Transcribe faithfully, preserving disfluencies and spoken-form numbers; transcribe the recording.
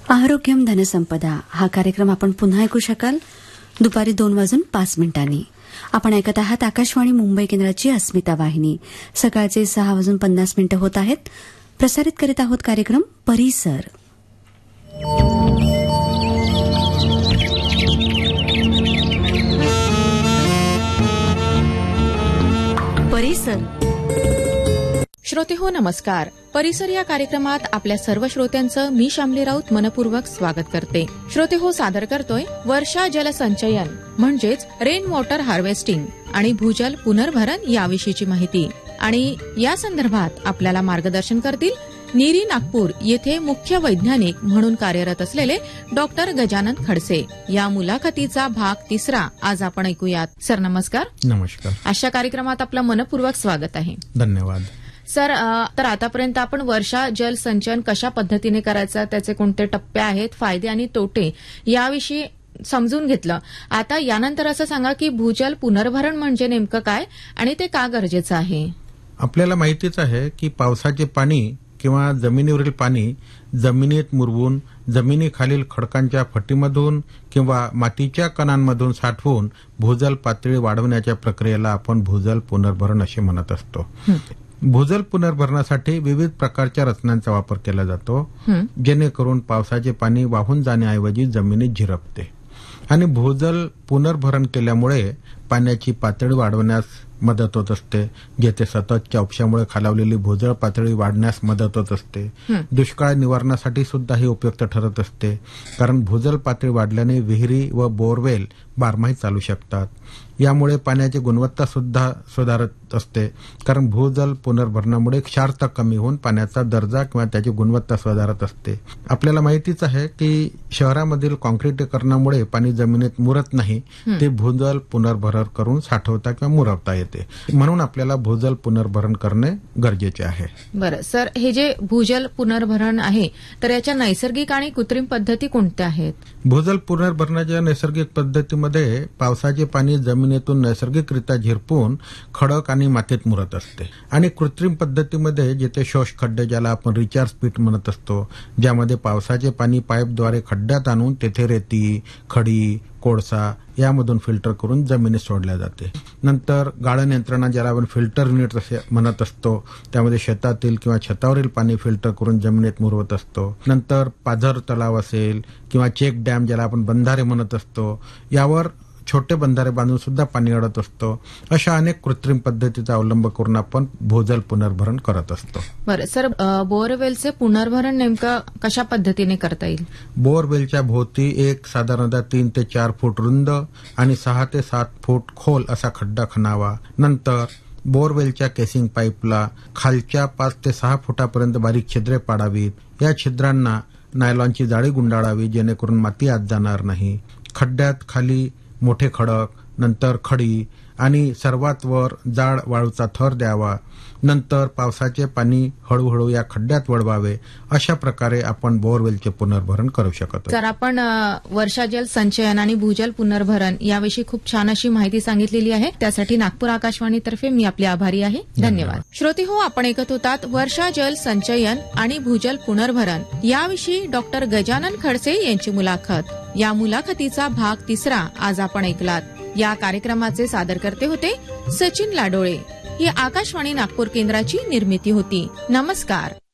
आरोग्यम धनसंपदा हा कार्यक्रम आपण पुन्हा ऐकू शकाल दुपारी दोन वाजून पाच मिनिटांनी. आपण ऐकत आहात आकाशवाणी मुंबई केंद्राची अस्मिता वाहिनी. सकाळचे सहा वाजून पन्नास मिनिटं होत आहेत. प्रसारित करीत आहोत कार्यक्रम परिसर. परिसर. श्रोते हो नमस्कार. परिसर या कार्यक्रमात आपल्या सर्व श्रोत्यांचं मी शामली राऊत मनपूर्वक स्वागत करते. श्रोते हो सादर करतोय वर्षा जलसंचयन म्हणजेच रेन वॉटर हार्वेस्टिंग आणि भूजल पुनर्भरण याविषयीची माहिती. आणि या संदर्भात आपल्याला मार्गदर्शन करतील नीरी नागपूर येथे मुख्य वैज्ञानिक म्हणून कार्यरत असलेले डॉक्टर गजानन खडसे. या मुलाखतीचा भाग तिसरा आज आपण ऐकूयात. सर नमस्कार. नमस्कार. अशा कार्यक्रमात आपलं मनपूर्वक स्वागत आहे. धन्यवाद. सर, तर आतापर्यंत आपण वर्षा जल संचयन कशा पद्धतीने करायचं, त्याचे कोणते टप्पे आहेत, फायदे आणि तोटे याविषयी समजून घेतलं. आता यानंतर असं सांगा की भूजल पुनर्भरण म्हणजे नेमकं काय आणि ते का गरजेचं आहे. आपल्याला माहितीच आहे की पावसाचे पाणी किंवा जमिनीवरील पाणी जमिनीत मुरवून जमिनीखालील खडकांच्या फटीमधून किंवा मातीच्या कणांमधून साठवून भूजल पातळी वाढवण्याच्या प्रक्रियेला आपण भूजल पुनर्भरण असे म्हणत असतो. भूजल पुनर्भरणासाठी विविध प्रकारच्या रचनांचा वापर केला जातो, जेणेकरून पावसाचे पाणी वाहून जाण्याऐवजी जमिनीत झिरपते. आणि भूजल पुनर्भरण केल्यामुळे पाण्याची पातळी वाढवण्यास मदत होत असते, जेथे सततच्या उपशामुळे खालावलेली भूजल पातळी वाढण्यास मदत होत असते. दुष्काळ निवारणासाठी सुद्धा हे उपयुक्त ठरत असते, कारण भूजल पातळी वाढल्याने विहिरी व बोरवेल बारमाही चालू शकतात. यामुळे पाण्याची गुणवत्ता सुद्धा सुधारत असते, कारण भूजल पुनर्भरणामुळे क्षारता कमी होऊन पाण्याचा दर्जा किंवा त्याची गुणवत्ता सुधारत असते. आपल्याला माहितीच आहे की शहरामधील कॉन्क्रिटीकरणामुळे पाणी जमिनीत मुरत नाही, ते भूजल पुनर्भरण करून साठवता किंवा मुरवता येते. म्हणून आपल्याला भूजल पुनर्भरण करणे गरजेचे आहे. बरं सर, हे जे भूजल पुनर्भरण आहे तर याच्या नैसर्गिक आणि कृत्रिम पद्धती कोणत्या आहेत. भूजल पुनर्भरणाच्या नैसर्गिक पद्धतीमध्ये पावसाचे पाणी जमिनीतून नैसर्गिकरित्या झिरपून खडक आणि मातीत मुरत असते. आणि कृत्रिम पद्धतीमध्ये जिथे शोष खड्डे, ज्याला आपण रिचार्ज पिट म्हणत असतो, ज्यामध्ये पावसाचे पाणी पाईपद्वारे खड्ड्यात आणून तेथे रेती, खडी, कोळसा यामधून फिल्टर करून जमिनीत सोडल्या जाते. नंतर गाळण यंत्रणा, ज्याला आपण फिल्टर युनिट असे म्हणत असतो, त्यामध्ये शेतातील किंवा छतावरील पाणी फिल्टर करून जमिनीत मुरवत असतो. नंतर पाझर तलाव असेल किंवा चेक डॅम, ज्याला आपण बंधारे म्हणत असतो, यावर छोटे बंधारे बांधून सुद्धा पाणी अडत असतो. अशा अनेक कृत्रिम पद्धतीचा अवलंब करून आपण भूजल पुनर्भरण करत असतो. बरं सर, बोरवेलचे पुनर्भरण नेमकं कशा पद्धतीने करता येईल. बोरवेलच्या भोवती एक साधारणतः तीन ते चार फूट रुंद आणि सहा ते सात फूट खोल असा खड्डा खणावा. नंतर बोरवेलच्या केसिंग पाईपला खालच्या पाच ते सहा फुटापर्यंत बारीक छिद्रे पाडावीत. या छिद्रांना नायलॉनची जाळी गुंडाळावी, जेणेकरून माती आत जाणार नाही. खड्ड्यात खाली मोठे खडक, नंतर खडी आणि सर्वात वर जाड वाळूचा थर द्यावा. नंतर पावसाचे पाणी हळूहळू या खड्ड्यात वळवावे. अशा प्रकारे आपण बोरवेलचे पुनर्भरण करू शकतो. तर आपण वर्षा जल संचयन आणि भूजल पुनर्भरण याविषयी खूप छान अशी माहिती सांगितलेली आहे. त्यासाठी नागपूर आकाशवाणीतर्फे मी आपले आभारी आहे. धन्यवाद. श्रोते हो, आपण ऐकत होतात वर्षा जल संचयन आणि भूजल पुनर्भरण याविषयी डॉक्टर गजानन खडसे यांची मुलाखत. या मुलाखतीचा भाग तिसरा आज आपण ऐकलात. या कार्यक्रमाचे सादरकर्ते होते सचिन लाडोळे. ही आकाशवाणी नागपूर केंद्राची निर्मिती होती. नमस्कार.